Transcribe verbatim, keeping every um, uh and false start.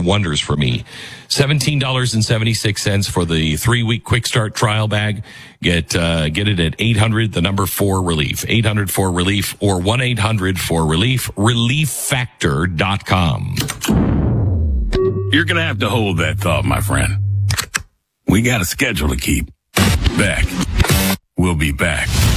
wonders for me. seventeen dollars and seventy-six cents for the three-week quick start trial bag. Get uh, get it at eight hundred, the number four relief, eight hundred four relief, or one eight hundred four relief, relief factor dot com. You're going to have to hold that thought, my friend. We got a schedule to keep. Back. We'll be back.